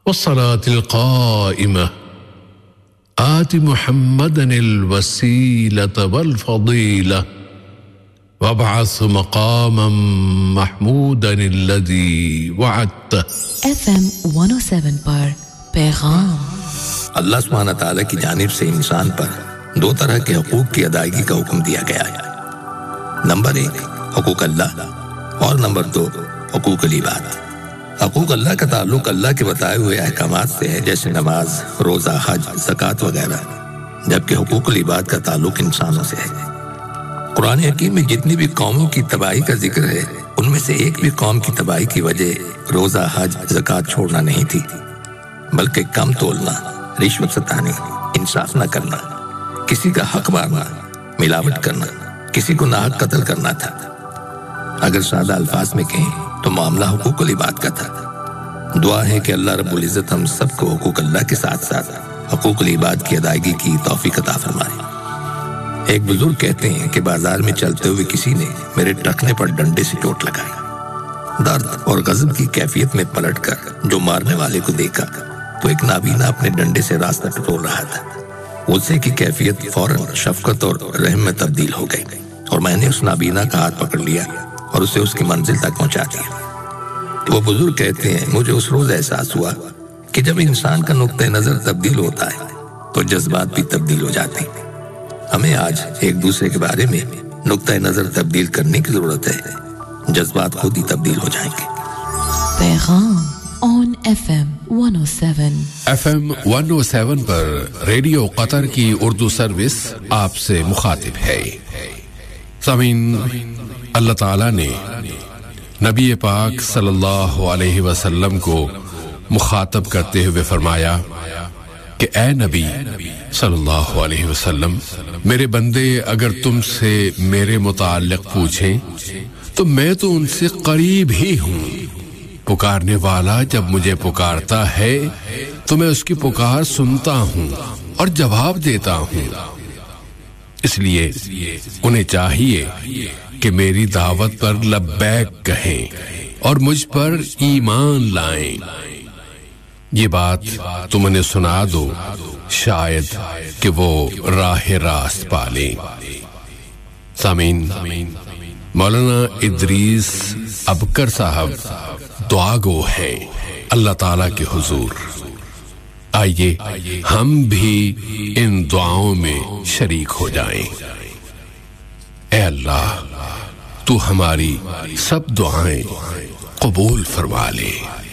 والصلاة القائمة آت محمدا الوسيلة والفضيلة وابعث مقاما محمودا الذي وعدته FM 107 پر پیغام اللہ سبحانہ تعالیٰ کی جانب سے انسان پر دو طرح کے حقوق کی ادائیگی کا حکم دیا گیا ہے. نمبر 1 حقوق اللہ اور نمبر 2 حقوق العباد. حقوق اللہ کا تعلق اللہ کے بتائے ہوئے احکامات سے ہے جیسے نماز، روزہ، حج، زکوٰۃ وغیرہ، جبکہ حقوق العباد کا تعلق انسانوں سے ہے. قرآن حکیم میں جتنی بھی قوموں کی تباہی کا ذکر ہے ان میں سے ایک بھی قوم کی تباہی کی وجہ روزہ، حج، زکوٰۃ چھوڑنا نہیں تھی، بلکہ کم تولنا، رشوت ستانی، انصاف نہ کرنا، کسی کا حق مارنا، ملاوٹ کرنا، کسی کو ناحق قتل کرنا تھا. اگر سادہ الفاظ میں کہیں تو معاملہ حقوق العباد کا تھا. دعا ہے کہ اللہ رب العزت ہم سب کو حقوق اللہ کے ساتھ ساتھ حقوق العباد کی ادائیگی کی توفیق عطا فرمائے. ایک بزرگ کہتے ہیں کہ بازار میں چلتے ہوئے کسی نے میرے ٹخنے پر ڈنڈے سے چوٹ لگائی. درد اور غضب کی کیفیت میں پلٹ کر جو مارنے والے کو دیکھا تو ایک نابینا اپنے ڈنڈے سے راستہ ٹٹول رہا تھا. غصے کی کیفیت فوراً شفقت اور رحم میں تبدیل ہو گئی اور میں نے اس نابینا کا ہاتھ پکڑ لیا اور اسے اس کی منزل تک پہنچا دیا. وہ بزرگ کہتے ہیں مجھے اس روز احساس ہوا کہ جب انسان کا نقطہ نظر تبدیل ہوتا ہے تو جذبات بھی تبدیل ہو جاتے ہیں. ہمیں آج ایک دوسرے کے بارے میں نقطہ نظر تبدیل کرنے کی ضرورت ہے، جذبات خود ہی تبدیل ہو جائیں گے. پیغام on FM 107 FM 107 per radio قطر کی اردو سروس آپ سے مخاطب ہے. سامعین، اللہ تعالیٰ نے نبی پاک صلی اللہ علیہ وسلم کو مخاطب کرتے ہوئے فرمایا کہ اے نبی صلی اللہ علیہ وسلم، میرے بندے اگر تم سے میرے متعلق پوچھیں تو میں تو ان سے قریب ہی ہوں. پکارنے والا جب مجھے پکارتا ہے تو میں اس کی پکار سنتا ہوں اور جواب دیتا ہوں. اس لیے انہیں چاہیے کہ میری دعوت پر لبیک کہیں اور مجھ پر ایمان لائیں. یہ بات تم انہیں سنا دو، شاید کہ وہ راہ راست پالیں. سامعین، مولانا ادریس ابکر صاحب دعا گو ہے اللہ تعالیٰ کے حضور. آئیے ہم بھی ان دعاؤں میں شریک ہو جائیں. اے اللہ، تو ہماری سب دعائیں قبول فرما لے.